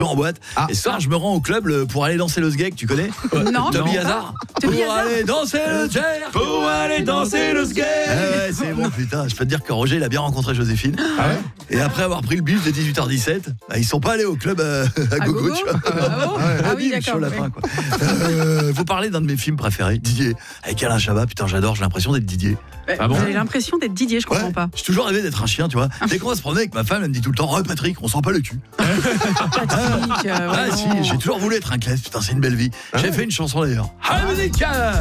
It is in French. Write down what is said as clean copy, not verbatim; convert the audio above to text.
en boîte. Et ce soir, je me rends au club pour aller danser le sgeg, tu connais? Non. Toby Hazard. Pour aller danser le sgeg. Pour aller danser le sgeg. Ouais, c'est bon, putain. Je peux te dire que Roger, il a bien rencontré Joséphine. Et après avoir pris le bus de 18h17, ils sont pas allés au club à gogo, tu vois. Ah oui, d'accord. Chaud la fin, quoi. Vous parlez d'un de mes films préférés, Didier, avec Alain Chabat. Putain, j'adore, j'ai l'impression d'être Didier. Vous avez l'impression d'être Didier, je comprends pas. J'ai toujours rêvé d'être un chien, tu vois. Dès qu'on va se promener avec ma femme, elle me dit tout le temps: oh, Patrick, on sent pas le cul. Patrick, si, j'ai toujours voulu être un classe, putain, c'est une belle vie. J'ai fait une chanson d'ailleurs. Ah, musique.